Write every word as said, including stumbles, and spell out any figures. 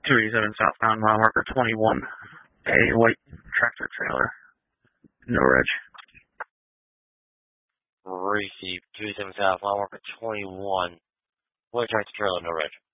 two eighty-seven southbound, mile marker twenty-one. A white tractor trailer. No reg. Receive two eighty-seven south, mile marker twenty-one. White tractor trailer, no reg.